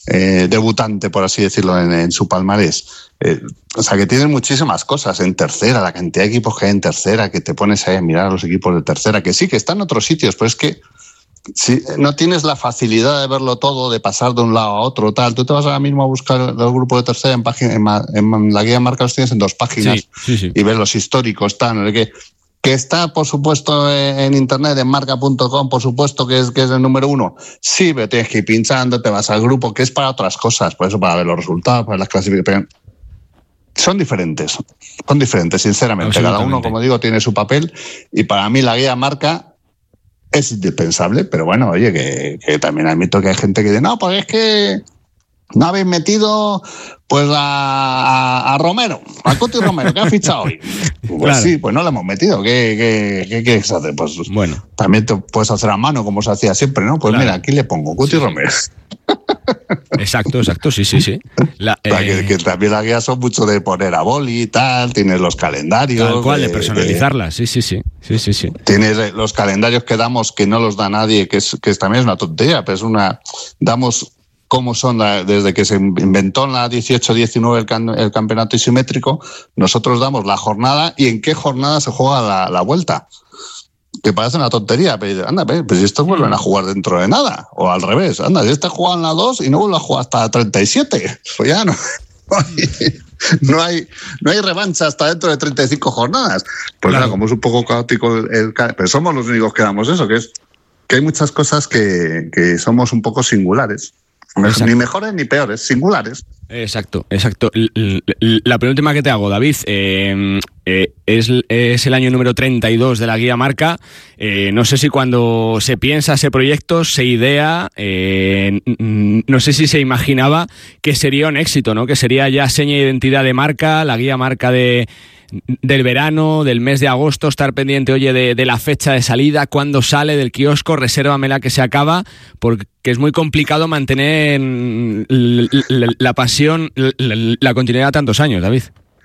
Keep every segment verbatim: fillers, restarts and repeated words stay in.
eh, debutante, por así decirlo, en, en su palmarés. Eh, o sea, que tienen muchísimas cosas en tercera, la cantidad de equipos que hay en tercera, que te pones ahí a mirar a los equipos de tercera, que sí, que están en otros sitios, pero es que si no tienes la facilidad de verlo todo, de pasar de un lado a otro, tal, tú te vas ahora mismo a buscar el grupo de tercera en, página, en, en la guía de marca, los tienes en dos páginas, sí, sí, sí. Y ves los históricos, tal, que, que está, por supuesto, en internet, en marca punto com, por supuesto que es, que es el número uno. Sí, pero tienes que ir pinchando, te vas al grupo, que es para otras cosas, por eso, para ver los resultados, para las clasificaciones. Son diferentes, son diferentes, sinceramente. Cada uno, como digo, tiene su papel, y para mí la guía marca es indispensable, pero bueno, oye, que, que también admito que hay gente que dice, no, pues es que no habéis metido pues a, a, a Romero, a Cuti Romero, que ha fichado hoy. Pues claro. Sí, pues no lo hemos metido. ¿Qué, qué, qué quieres hacer? Pues bueno, también te puedes hacer a mano, como se hacía siempre, ¿no? Pues claro. Mira, aquí le pongo Cuti sí, Romero. Exacto, exacto, sí, sí, sí. La, eh... que, que también las guías son mucho de poner a boli y tal, tienes los calendarios. Tal cual, de, de personalizarlas, de, sí, sí, sí, sí, sí, sí. Tienes los calendarios que damos que no los da nadie, que es que es, también es una tontería, pero es una... Damos cómo son la, desde que se inventó en la dieciocho diecinueve el, can, el campeonato isimétrico, nosotros damos la jornada y en qué jornada se juega la, la vuelta. Que parece una tontería, pero anda, pues estos vuelven a jugar dentro de nada, o al revés, anda, si este juega en la dos y no vuelve a jugar hasta treinta y siete, pues ya no, no hay no hay revancha hasta dentro de treinta y cinco jornadas. Pues claro, como es un poco caótico, el, el, pero somos los únicos que damos eso, que es que hay muchas cosas que, que somos un poco singulares. Exacto. Ni mejores ni peores, singulares. Exacto, exacto. La penúltima que te hago, David, eh, eh, es, es el año número treinta y dos de la guía marca. Eh, no sé si cuando se piensa ese proyecto, se idea, eh, no sé si se imaginaba que sería un éxito, ¿no? Que sería ya seña de identidad de marca, la guía marca de... del verano, del mes de agosto, estar pendiente, oye, de, de la fecha de salida, cuándo sale del kiosco, resérvamela que se acaba, porque es muy complicado mantener la, la, la pasión, la, la continuidad tantos años, David.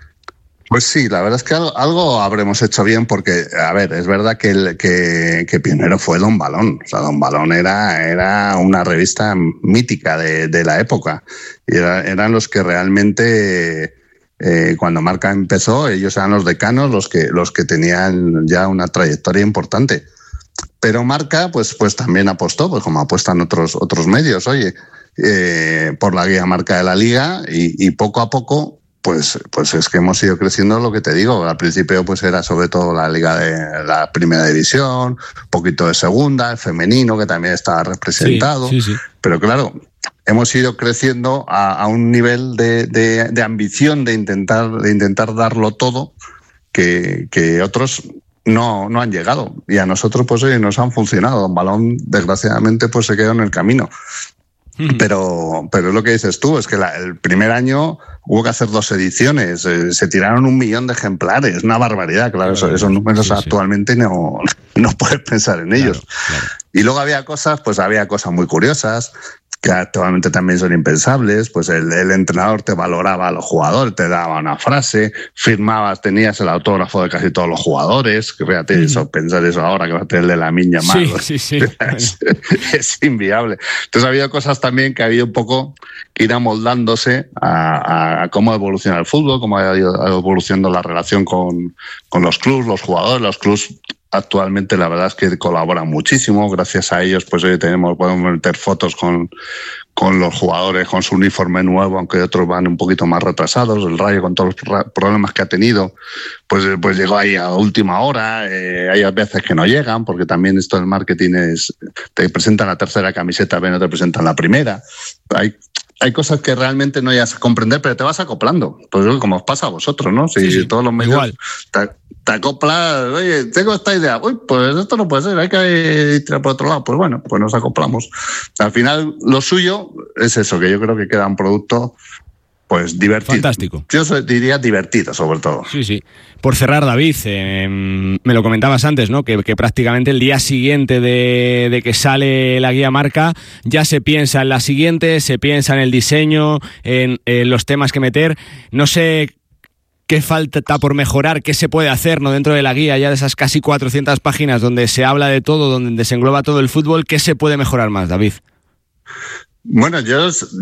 Pues sí, la verdad es que algo, algo habremos hecho bien porque, a ver, es verdad que, el, que, que pionero fue Don Balón. O sea, Don Balón era, era una revista mítica de, de la época. Y era, eran los que realmente... Eh, cuando Marca empezó, ellos eran los decanos, los que, los que tenían ya una trayectoria importante. Pero Marca, pues, pues también apostó, pues como apuestan otros, otros medios, oye, eh, por la guía marca de la Liga y, y poco a poco, pues, pues es que hemos ido creciendo, lo que te digo. Al principio pues era sobre todo la Liga de la Primera División, un poquito de Segunda, el femenino, que también estaba representado. Sí, sí, sí. Pero claro, hemos ido creciendo a, a un nivel de, de, de ambición de intentar, de intentar darlo todo que, que otros no, no han llegado. Y a nosotros pues oye, nos han funcionado. Don Balón, desgraciadamente, pues se quedó en el camino. Mm. Pero, pero es lo que dices tú, es que la, el primer año hubo que hacer dos ediciones, eh, se tiraron un millón de ejemplares, una barbaridad, claro, claro, esos números sí, actualmente sí. no, no puedes pensar en ellos. Claro, claro. Y luego había cosas, pues había cosas muy curiosas, que actualmente también son impensables, pues el, el entrenador te valoraba a los jugadores, te daba una frase, firmabas, tenías el autógrafo de casi todos los jugadores, que fíjate, mm. eso, pensar eso ahora, que va a tener de la miña más. Sí, sí, sí. es, es inviable. Entonces ha habido cosas también que ha habido un poco que ir amoldándose a, a, a cómo evoluciona el fútbol, cómo ha ido evolucionando la relación con, con los clubes, los jugadores, los clubes. Actualmente la verdad es que colaboran muchísimo, gracias a ellos pues hoy tenemos, podemos meter fotos con, con los jugadores con su uniforme nuevo, aunque otros van un poquito más retrasados. El Rayo, con todos los problemas que ha tenido, pues, pues llegó ahí a última hora. Eh, hay veces que no llegan, porque también esto del marketing es, te presentan la tercera camiseta, pero no te presentan la primera. Hay Hay cosas que realmente no llegas a comprender, pero te vas acoplando. Pues como os pasa a vosotros, ¿no? Si sí, sí, todos los medios te, te acoplas, oye, tengo esta idea, uy, pues esto no puede ser, hay que tirar por otro lado. Pues bueno, pues nos acoplamos. Al final, lo suyo es eso, que yo creo que queda un producto pues divertido. Fantástico. Yo diría divertido, sobre todo. Sí, sí. Por cerrar, David, eh, me lo comentabas antes, ¿no? Que, que prácticamente el día siguiente de, de que sale la guía marca, ya se piensa en la siguiente, se piensa en el diseño, en, en los temas que meter. No sé qué falta por mejorar, qué se puede hacer, ¿no? Dentro de la guía, ya de esas casi cuatrocientas páginas donde se habla de todo, donde se engloba todo el fútbol, ¿qué se puede mejorar más, David? Bueno, yo